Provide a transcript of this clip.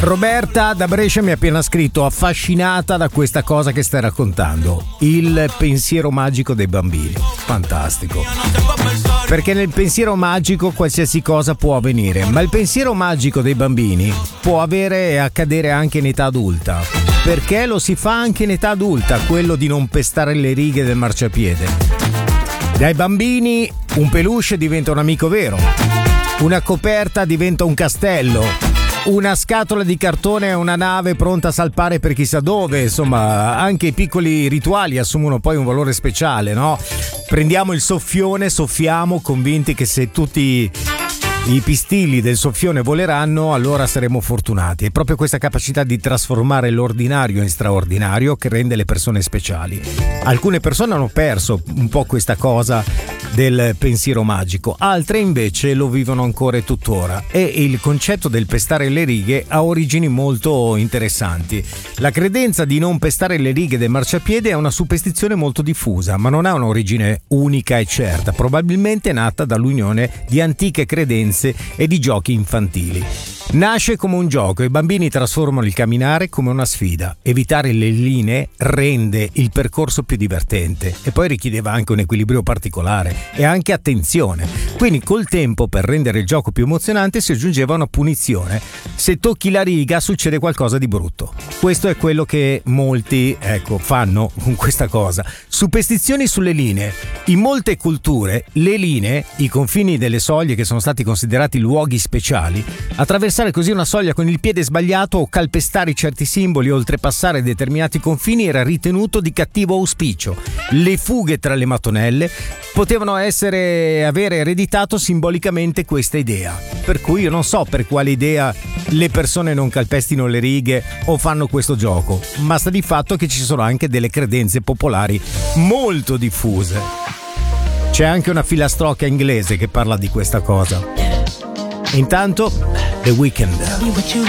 Roberta da Brescia mi ha appena scritto, affascinata da questa cosa che stai raccontando, il pensiero magico dei bambini. Fantastico. Perché nel pensiero magico qualsiasi cosa può avvenire, ma il pensiero magico dei bambini può avere e accadere anche in età adulta. Perché lo si fa anche in età adulta, quello di non pestare le righe del marciapiede. Dai bambini un peluche diventa un amico vero, una coperta diventa un castello, una scatola di cartone è una nave pronta a salpare per chissà dove. Insomma, anche i piccoli rituali assumono poi un valore speciale, no? Prendiamo il soffione, soffiamo, convinti che se tutti i pistilli del soffione voleranno, allora saremo fortunati. È proprio questa capacità di trasformare l'ordinario in straordinario che rende le persone speciali. Alcune persone hanno perso un po' questa cosa del pensiero magico, altre invece lo vivono ancora e tuttora, e il concetto del pestare le righe ha origini molto interessanti. La credenza di non pestare le righe del marciapiede è una superstizione molto diffusa, ma non ha un'origine unica e certa, probabilmente nata dall'unione di antiche credenze e di giochi infantili. Nasce come un gioco, i bambini trasformano il camminare come una sfida. Evitare le linee rende il percorso più divertente e poi richiedeva anche un equilibrio particolare e anche attenzione. Quindi col tempo, per rendere il gioco più emozionante, si aggiungeva una punizione. Se tocchi la riga succede qualcosa di brutto. Questo è quello che molti, fanno con questa cosa. Superstizioni sulle linee. In molte culture le linee, i confini delle soglie che sono stati considerati luoghi speciali, attraversare così una soglia con il piede sbagliato o calpestare certi simboli o oltrepassare determinati confini era ritenuto di cattivo auspicio. Le fughe tra le mattonelle potevano avere ereditato simbolicamente questa idea. Per cui io non so per quale idea le persone non calpestino le righe o fanno questo gioco, ma sta di fatto che ci sono anche delle credenze popolari molto diffuse. C'è anche una filastrocca inglese che parla di questa cosa. Intanto The Weeknd. Tell me what you